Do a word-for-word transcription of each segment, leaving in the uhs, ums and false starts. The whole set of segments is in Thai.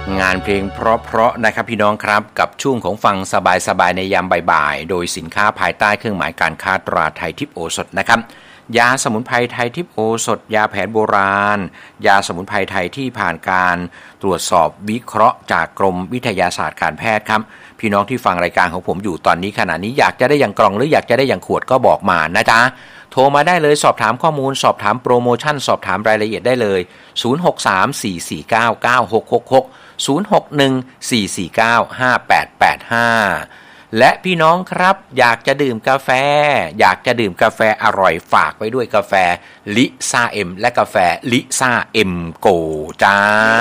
งานเพลงเพราะๆนะครับพี่น้องครับกับช่วงของฟังสบายๆในยามบ่ายๆโดยสินค้าภายใต้เครื่องหมายการค้าตราไทยทิพย์โอสถนะครับยาสมุนไพรไทยทิพย์โอสถยาแผนโบราณยาสมุนไพรไทยที่ผ่านการตรวจสอบวิเคราะห์จากกรมวิทยาศาสตร์การแพทย์ครับพี่น้องที่ฟังรายการของผมอยู่ตอนนี้ขณะนี้อยากจะได้อย่างกล่องหรืออยากจะได้อย่างขวดก็บอกมานะจ๊ะโทรมาได้เลยสอบถามข้อมูลสอบถามโปรโมชั่นสอบถามรายละเอียดได้เลยศูนย์ หก สาม สี่ สี่ เก้า เก้า หก หก หก ศูนย์ หก หนึ่ง สี่ สี่ เก้า ห้า แปด แปด ห้าและพี่น้องครับอยากจะดื่มกาแฟอยากจะดื่มกาแฟอร่อยฝากไว้ด้วยกาแฟลิซ่าเอ็มและกาแฟลิซ่าเอ็มโกจ้า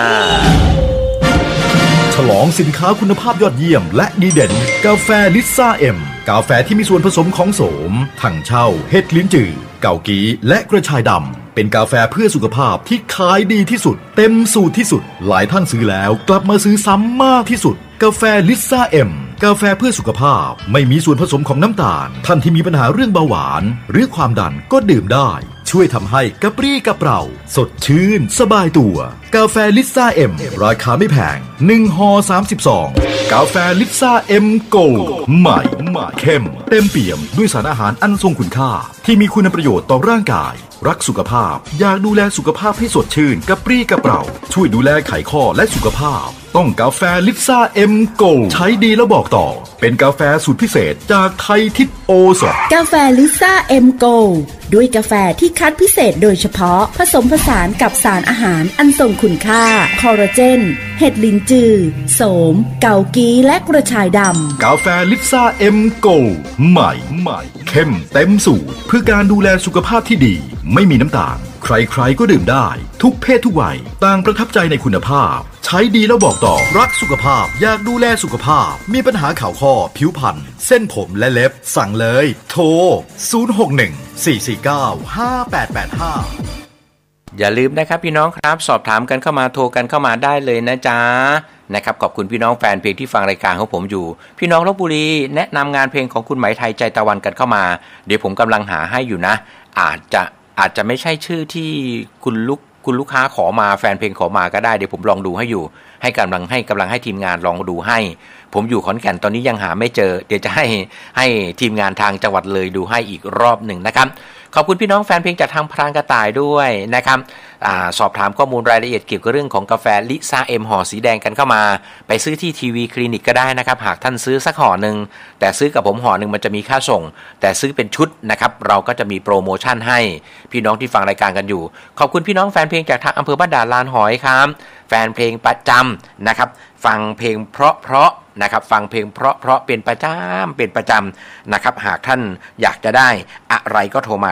ฉลองสินค้าคุณภาพยอดเยี่ยมและดีเด่นกาแฟลิซ่าเอ็มกาแฟที่มีส่วนผสมของโสมถังเช่าเห็ดลิ้นจือเกากีและกระชายดำเป็นกาแฟเพื่อสุขภาพที่ขายดีที่สุดเต็มสูตรที่สุดหลายท่านซื้อแล้วกลับมาซื้อซ้ำมากที่สุดกาแฟลิซ่าเอ็มกาแฟเพื่อสุขภาพไม่มีส่วนผสมของน้ำตาลท่านที่มีปัญหาเรื่องเบาหวานหรือความดันก็ดื่มได้ช่วยทำให้กระปรี้กระเปร่าสดชื่นสบายตัวกาแฟลิซ่าเอ็มราคาไม่แพงหนึ่งห่อสามสิบซองกาแฟลิซ่าเอ็มโกลด์ใหม่เข้มเต็มเปี่ยมด้วยสารอาหารอันทรงคุณค่าที่มีคุณประโยชน์ต่อร่างกายรักสุขภาพอยากดูแลสุขภาพให้สดชื่นกระปรี้กระเปร่าช่วยดูแลไขข้อและสุขภาพต้องกาแฟลิซ่าเอ็มโกลด์ใช้ดีแล้วบอกต่อเป็นกาแฟสูตรพิเศษจากไทยทิพย์โอสถกาแฟลิซ่าเอ็มโกลด์ด้วยกาแฟที่คัดพิเศษโดยเฉพาะผสมผสานกับสารอาหารอันทรงคุณค่าคอลลาเจนเห็ดลิ้นจือโสมเกากีและกระชายดำกาแฟลิซ่าเอ็มโกลด์ใหม่ใหม่เข้มเต็มสูตรเพื่อการดูแลสุขภาพที่ดีไม่มีน้ำตาลใครๆก็ดื่มได้ทุกเพศทุกวัยต่างประทับใจในคุณภาพใช้ดีแล้วบอกต่อรักสุขภาพอยากดูแลสุขภาพมีปัญหาข่าวข้อผิวพรรณเส้นผมและเล็บสั่งเลยโทรศูนย์ หก หนึ่ง สี่ สี่ เก้า ห้า แปด แปด ห้าอย่าลืมนะครับพี่น้องครับสอบถามกันเข้ามาโทรกันเข้ามาได้เลยนะจ๊ะนะครับขอบคุณพี่น้องแฟนเพลงที่ฟังรายการของผมอยู่พี่น้องลพบุรีแนะนำงานเพลงของคุณไหมไทยใจตะวันกันเข้ามาเดี๋ยวผมกำลังหาให้อยู่นะอาจจะอาจจะไม่ใช่ชื่อที่คุณลูกคุณลูกค้าขอมาแฟนเพลงขอมาก็ได้เดี๋ยวผมลองดูให้อยู่ให้กำลังให้กำลังให้ทีมงานลองดูให้ผมอยู่ขอนแก่นตอนนี้ยังหาไม่เจอเดี๋ยวจะให้ให้ทีมงานทางจังหวัดเลยดูให้อีกรอบหนึ่งนะครับขอบคุณพี่น้องแฟนเพลงจากทางพรางกระต่ายด้วยนะครับอ่าสอบถามข้อมูลรายละเอียดเกี่ยวกับเรื่องของกาแฟลิซ่าเอ็มห่อสีแดงกันเข้ามาไปซื้อที่ทีวีคลินิกก็ได้นะครับหากท่านซื้อสักห่อหนึ่งแต่ซื้อกับผมห่อหนึ่งมันจะมีค่าส่งแต่ซื้อเป็นชุดนะครับเราก็จะมีโปรโมชั่นให้พี่น้องที่ฟังรายการกันอยู่ขอบคุณพี่น้องแฟนเพลงจากทางอำเภอบ้านด่านลานหอยครับแฟนเพลงประจำนะครับฟังเพลงเพราะๆนะครับฟังเพลงเพราะๆเป็นประจำเป็นประจำนะครับหากท่านอยากจะได้อะไรก็โทรมา